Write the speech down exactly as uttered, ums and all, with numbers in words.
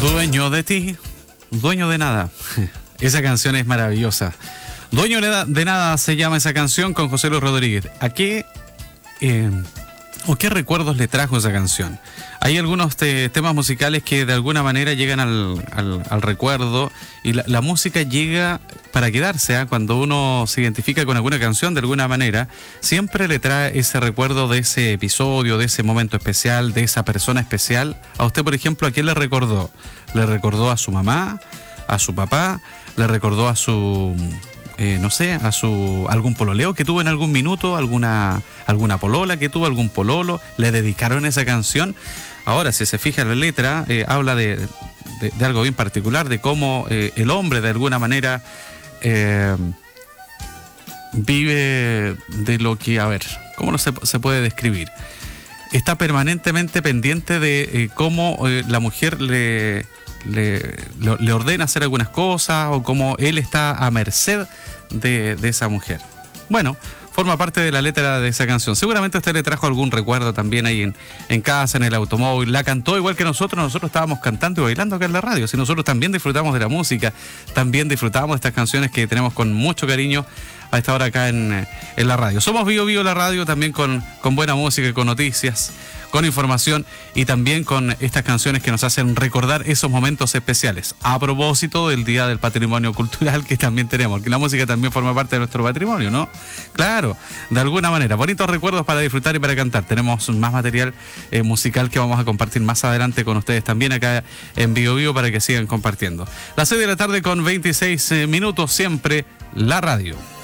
Dueño de ti, dueño de nada. Esa canción es maravillosa. Dueño de nada se llama esa canción, con José Luis Rodríguez. ¿A qué eh, o qué recuerdos le trajo esa canción? Hay algunos te, temas musicales que de alguna manera llegan al, al, al recuerdo, y la, la música llega para quedarse, ¿eh? Cuando uno se identifica con alguna canción de alguna manera, siempre le trae ese recuerdo de ese episodio, de ese momento especial, de esa persona especial. A usted, por ejemplo, ¿a quién le recordó? ¿Le recordó a su mamá, a su papá? ¿Le recordó a su... Eh, no sé, a su algún pololeo que tuvo en algún minuto, alguna alguna polola que tuvo, algún pololo, le dedicaron esa canción? Ahora, si se fija en la letra, eh, habla de, de, de algo bien particular, de cómo eh, el hombre de alguna manera eh, vive de lo que, a ver, ¿cómo no se, se puede describir? Está permanentemente pendiente de eh, cómo eh, la mujer le... Le, le, le ordena hacer algunas cosas, o como él está a merced de, de esa mujer. Bueno, forma parte de la letra de esa canción. Seguramente usted le trajo algún recuerdo también ahí en, en casa, en el automóvil. La cantó igual que nosotros. Nosotros estábamos cantando y bailando acá en la radio. Si nosotros también disfrutamos de la música, también disfrutamos de estas canciones que tenemos con mucho cariño a esta hora acá en, en la radio. Somos Bio Bio la radio, también con, con buena música, con noticias, con información, y también con estas canciones que nos hacen recordar esos momentos especiales. A propósito del Día del Patrimonio Cultural que también tenemos, que la música también forma parte de nuestro patrimonio, ¿no? Claro, de alguna manera. Bonitos recuerdos para disfrutar y para cantar. Tenemos más material eh, musical que vamos a compartir más adelante con ustedes también acá en Bio Bio, para que sigan compartiendo. Las seis de la tarde con veintiséis minutos, siempre la radio.